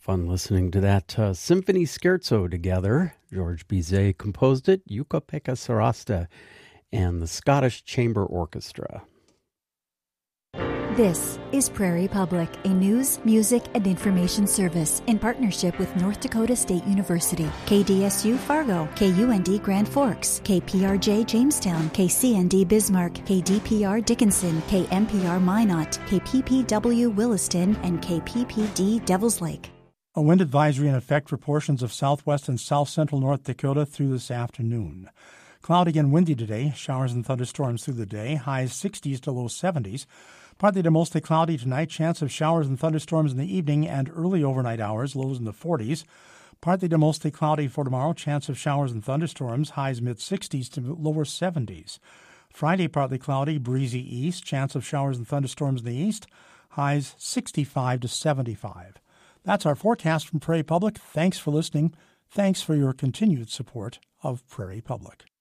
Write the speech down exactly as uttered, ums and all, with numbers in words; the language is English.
fun listening to that uh, symphony scherzo together. George Bizet composed it, Jukka-Pekka Sarasta, and the Scottish Chamber Orchestra. This is Prairie Public, a news, music, and information service in partnership with North Dakota State University, K D S U Fargo, K U N D Grand Forks, K P R J Jamestown, K C N D Bismarck, K D P R Dickinson, K M P R Minot, K P P W Williston, and K P P D Devils Lake. A wind advisory in effect for portions of southwest and south-central North Dakota through this afternoon. Cloudy and windy today, showers and thunderstorms through the day, highs sixties to low seventies. Partly to mostly cloudy tonight, chance of showers and thunderstorms in the evening and early overnight hours, lows in the forties. Partly to mostly cloudy for tomorrow, chance of showers and thunderstorms, highs mid-sixties to lower seventies. Friday, partly cloudy, breezy east, chance of showers and thunderstorms in the east, highs sixty-five to seventy-five. That's our forecast from Prairie Public. Thanks for listening. Thanks for your continued support of Prairie Public.